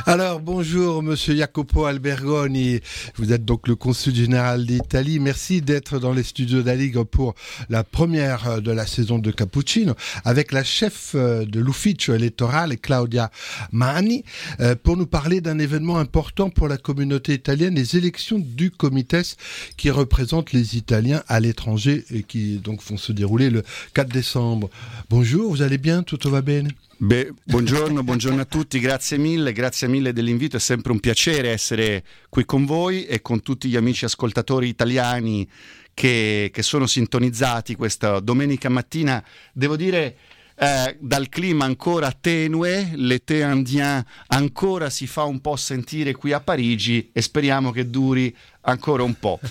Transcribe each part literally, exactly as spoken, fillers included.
Alors, bonjour, monsieur Jacopo Albergoni. Vous êtes donc le consul général d'Italie. Merci d'être dans les studios d'Aligre pour la première de la saison de Cappuccino avec la chef de l'Ufficio Elettorale, Claudia Mani, pour nous parler d'un événement important pour la communauté italienne, les élections du Comites qui représentent les Italiens à l'étranger et qui donc vont se dérouler le quatre décembre. Bonjour, vous allez bien? Tutto va bene? Beh, buongiorno, buongiorno a tutti, grazie mille, grazie mille dell'invito, è sempre un piacere essere qui con voi e con tutti gli amici ascoltatori italiani che, che sono sintonizzati questa domenica mattina, devo dire eh, dal clima ancora tenue, l'été indien ancora si fa un po' sentire qui a Parigi e speriamo che duri ancora un po'.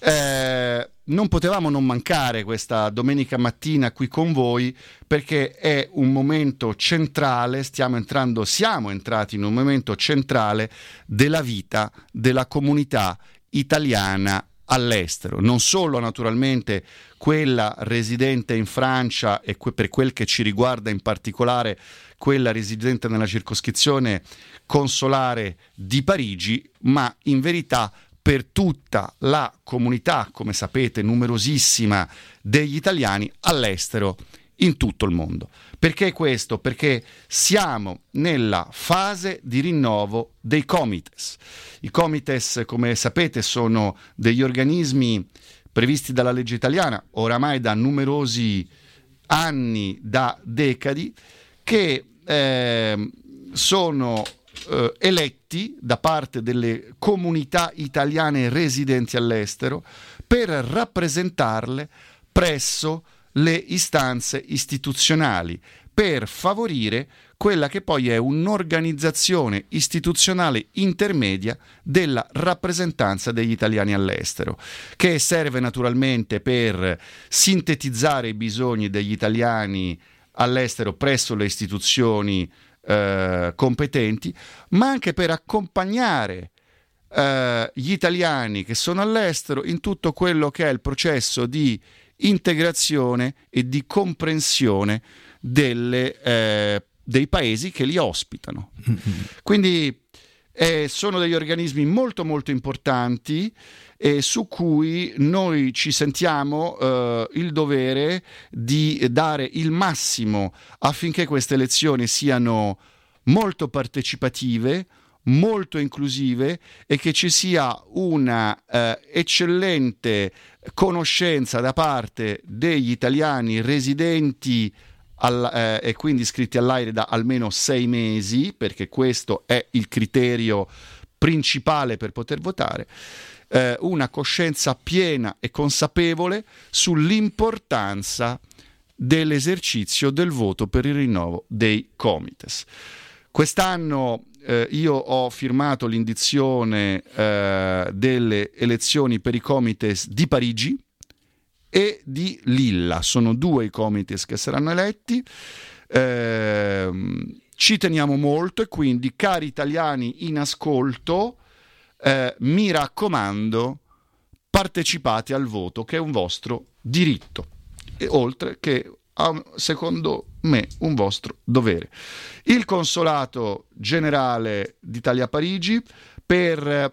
Eh, Non potevamo non mancare questa domenica mattina qui con voi perché è un momento centrale, stiamo entrando, siamo entrati in un momento centrale della vita della comunità italiana all'estero, non solo naturalmente quella residente in Francia e que- per quel che ci riguarda in particolare quella residente nella circoscrizione consolare di Parigi, ma in verità per tutta la comunità, come sapete, numerosissima degli italiani all'estero in tutto il mondo. Perché questo? Perché siamo nella fase di rinnovo dei comites. I comites, come sapete, sono degli organismi previsti dalla legge italiana, oramai da numerosi anni, da decadi, che eh, sono Uh, eletti da parte delle comunità italiane residenti all'estero per rappresentarle presso le istanze istituzionali, per favorire quella che poi è un'organizzazione istituzionale intermedia della rappresentanza degli italiani all'estero, che serve naturalmente per sintetizzare i bisogni degli italiani all'estero presso le istituzioni Uh, competenti, ma anche per accompagnare uh, gli italiani che sono all'estero in tutto quello che è il processo di integrazione e di comprensione delle, uh, dei paesi che li ospitano. Mm-hmm. Quindi eh, sono degli organismi molto molto importanti e su cui noi ci sentiamo eh, il dovere di dare il massimo affinché queste elezioni siano molto partecipative, molto inclusive e che ci sia una eh, eccellente conoscenza da parte degli italiani residenti All, eh, e quindi iscritti all'AIRE da almeno sei mesi, perché questo è il criterio principale per poter votare, eh, una coscienza piena e consapevole sull'importanza dell'esercizio del voto per il rinnovo dei comites. Quest'anno eh, io ho firmato l'indizione eh, delle elezioni per i comites di Parigi e di Lilla, sono due i comites che saranno eletti. Eh, ci teniamo molto e quindi, cari italiani in ascolto, eh, mi raccomando, partecipate al voto, che è un vostro diritto, e oltre che, secondo me, un vostro dovere. Il Consolato Generale d'Italia a Parigi, per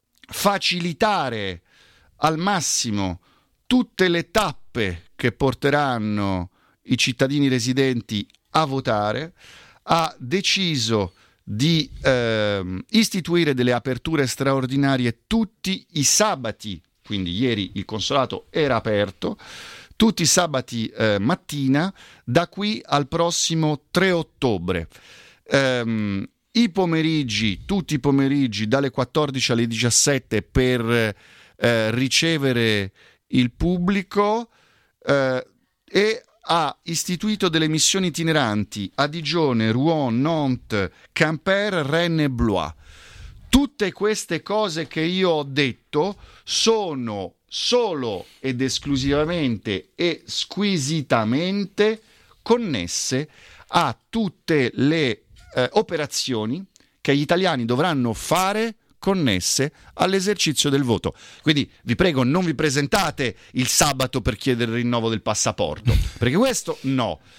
facilitare al massimo tutte le tappe che porteranno i cittadini residenti a votare, ha deciso di eh, istituire delle aperture straordinarie tutti i sabati, quindi ieri il consolato era aperto, tutti i sabati eh, mattina, da qui al prossimo tre ottobre. Um, I pomeriggi, tutti i pomeriggi, dalle quattordici alle diciassette per eh, ricevere il pubblico, eh, e ha istituito delle missioni itineranti a Digione, Rouen, Nantes, Quimper, Rennes e Blois. Tutte queste cose che io ho detto sono solo ed esclusivamente e squisitamente connesse a tutte le eh, operazioni che gli italiani dovranno fare connesse all'esercizio del voto. Quindi vi prego, non vi presentate il sabato per chiedere il rinnovo del passaporto, perché questo no.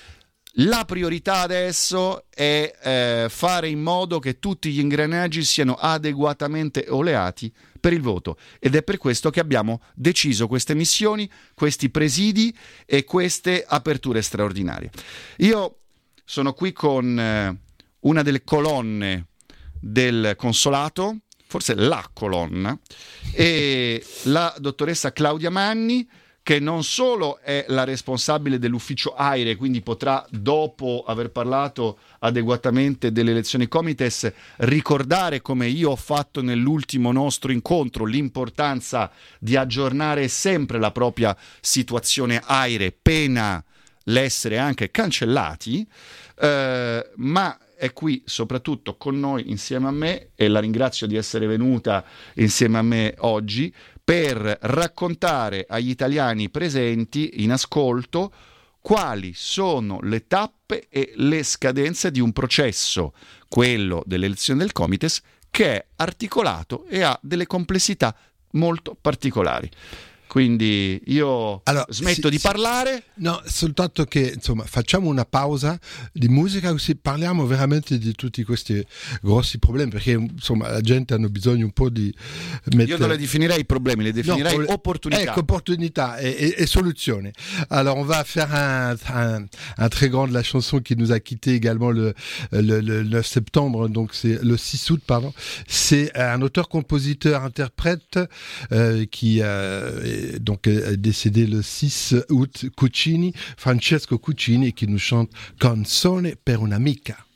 la priorità adesso è eh, fare in modo che tutti gli ingranaggi siano adeguatamente oleati per il voto, ed è per questo che abbiamo deciso queste missioni, questi presidi e queste aperture straordinarie. Io sono qui con eh, una delle colonne del consolato, forse la colonna, e la dottoressa Claudia Manni, che non solo è la responsabile dell'ufficio AIRE, quindi potrà, dopo aver parlato adeguatamente delle elezioni Comites, ricordare, come io ho fatto nell'ultimo nostro incontro, l'importanza di aggiornare sempre la propria situazione AIRE, pena l'essere anche cancellati, eh, ma è qui soprattutto con noi insieme a me, e la ringrazio di essere venuta insieme a me oggi, per raccontare agli italiani presenti in ascolto quali sono le tappe e le scadenze di un processo, quello dell'elezione del Comites, che è articolato e ha delle complessità molto particolari. Quindi io allora, smetto sì, di parlare. No, soltanto che insomma facciamo una pausa di musica così parliamo veramente di tutti questi grossi problemi, perché insomma la gente hanno bisogno un po' di mettere... Io non le definirei problemi, le definirei no, opportunità. Ecco, opportunità et, et, et soluzioni. Alors on va faire un, un, un très grand de la chanson qui nous a quitté également le, le, le neuf septembre, donc c'est le six août, pardon. C'est un auteur-compositeur-interprète euh, qui euh, donc est décédé le six août, Cuccini, Francesco Cuccini, qui nous chante Canzone per un'amica.